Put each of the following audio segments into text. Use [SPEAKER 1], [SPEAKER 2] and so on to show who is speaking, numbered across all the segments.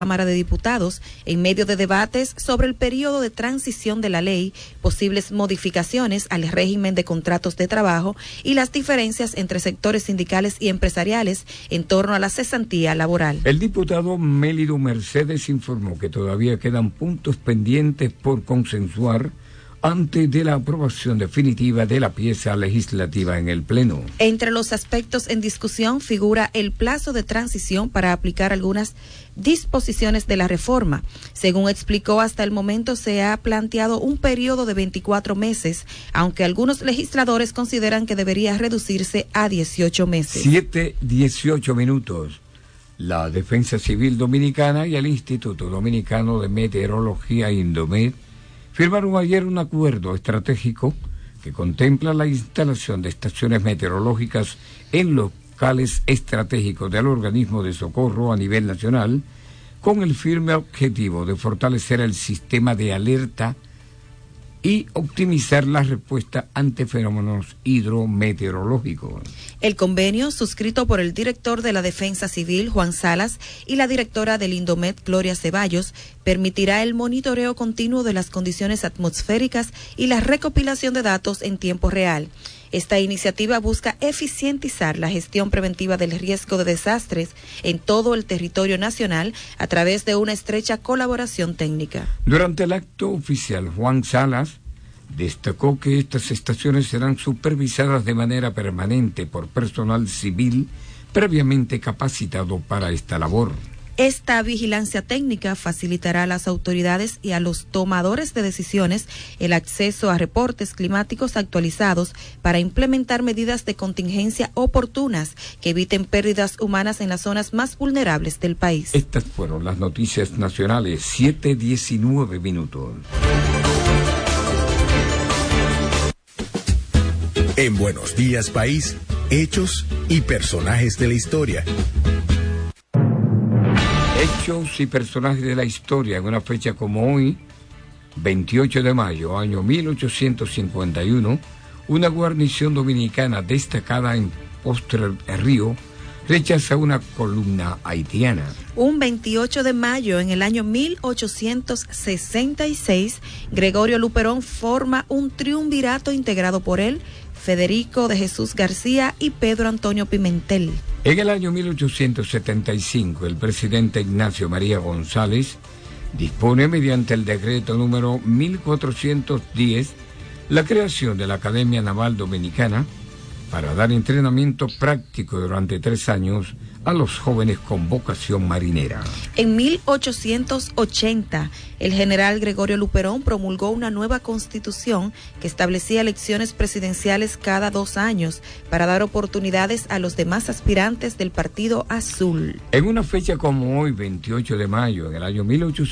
[SPEAKER 1] Cámara de Diputados en medio de debates sobre el periodo de transición de la ley, posibles modificaciones al régimen de contratos de trabajo y las diferencias entre sectores sindicales y empresariales en torno a la cesantía laboral.
[SPEAKER 2] El diputado Mélido Mercedes informó que todavía quedan puntos pendientes por consensuar antes de la aprobación definitiva de la pieza legislativa en el Pleno.
[SPEAKER 1] Entre los aspectos en discusión figura el plazo de transición para aplicar algunas disposiciones de la reforma. Según explicó, hasta el momento se ha planteado un periodo de 24 meses, aunque algunos legisladores consideran que debería reducirse a 18 meses.
[SPEAKER 2] 7:18 minutos. La Defensa Civil Dominicana y el Instituto Dominicano de Meteorología, Indomet, firmaron ayer un acuerdo estratégico que contempla la instalación de estaciones meteorológicas en locales estratégicos del organismo de socorro a nivel nacional, con el firme objetivo de fortalecer el sistema de alerta y optimizar la respuesta ante fenómenos hidrometeorológicos.
[SPEAKER 1] El convenio, suscrito por el director de la Defensa Civil, Juan Salas, y la directora del Indomet, Gloria Ceballos, permitirá el monitoreo continuo de las condiciones atmosféricas y la recopilación de datos en tiempo real. Esta iniciativa busca eficientizar la gestión preventiva del riesgo de desastres en todo el territorio nacional a través de una estrecha colaboración técnica.
[SPEAKER 2] Durante el acto oficial, Juan Salas destacó que estas estaciones serán supervisadas de manera permanente por personal civil previamente capacitado para esta labor.
[SPEAKER 1] Esta vigilancia técnica facilitará a las autoridades y a los tomadores de decisiones el acceso a reportes climáticos actualizados para implementar medidas de contingencia oportunas que eviten pérdidas humanas en las zonas más vulnerables del país.
[SPEAKER 2] Estas fueron las noticias nacionales, 7:19 minutos.
[SPEAKER 3] En Buenos Días País, hechos y personajes de la historia.
[SPEAKER 2] Hechos y personajes de la historia en una fecha como hoy, 28 de mayo, año 1851, una guarnición dominicana destacada en Postre Río rechaza una columna haitiana.
[SPEAKER 1] Un 28 de mayo, en el año 1866, Gregorio Luperón forma un triunvirato integrado por él, Federico de Jesús García y Pedro Antonio Pimentel.
[SPEAKER 2] En el año 1875, el presidente Ignacio María González dispone mediante el decreto número 1410 la creación de la Academia Naval Dominicana para dar entrenamiento práctico durante 3 años a los jóvenes con vocación marinera.
[SPEAKER 1] En 1880, el general Gregorio Luperón promulgó una nueva constitución que establecía elecciones presidenciales cada 2 años para dar oportunidades a los demás aspirantes del Partido Azul.
[SPEAKER 2] En una fecha como hoy, 28 de mayo, en el año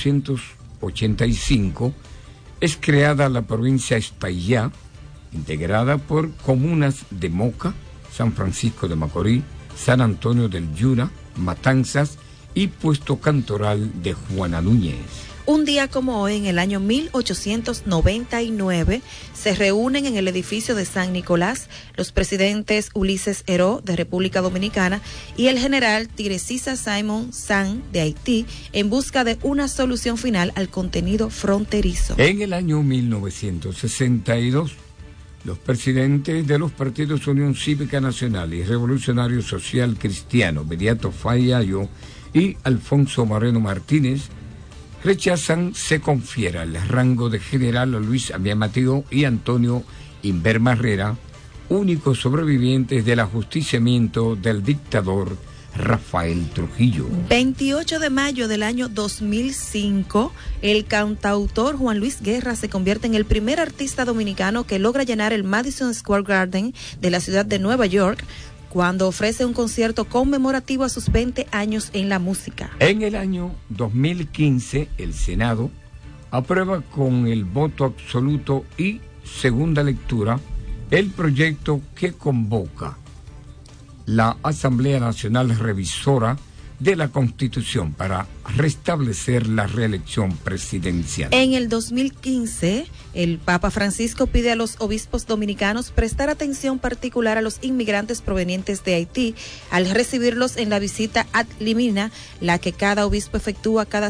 [SPEAKER 2] 1885, es creada la provincia Espaillá, integrada por comunas de Moca, San Francisco de Macorís, San Antonio del Yura, Matanzas y Puesto Cantoral de Juana Núñez.
[SPEAKER 1] Un día como hoy, en el año 1899, se reúnen en el edificio de San Nicolás los presidentes Ulises Heró, de República Dominicana, y el general Tiresisa Simon San, de Haití, en busca de una solución final al contenido fronterizo.
[SPEAKER 2] En el año 1962, los presidentes de los partidos Unión Cívica Nacional y Revolucionario Social Cristiano, Mediato Fayayo y Alfonso Moreno Martínez, rechazan se confiera el rango de general a Luis Amián Mateo y Antonio Inver Marrera, únicos sobrevivientes del ajusticiamiento del dictador Rafael Trujillo.
[SPEAKER 1] 28 de mayo del año 2005, el cantautor Juan Luis Guerra se convierte en el primer artista dominicano que logra llenar el Madison Square Garden de la ciudad de Nueva York, cuando ofrece un concierto conmemorativo a sus 20 años en la música.
[SPEAKER 2] En el año 2015, el Senado aprueba con el voto absoluto y segunda lectura el proyecto que convoca la Asamblea Nacional Revisora de la Constitución para restablecer la reelección presidencial.
[SPEAKER 1] En el 2015, el Papa Francisco pide a los obispos dominicanos prestar atención particular a los inmigrantes provenientes de Haití al recibirlos en la visita ad limina, la que cada obispo efectúa cada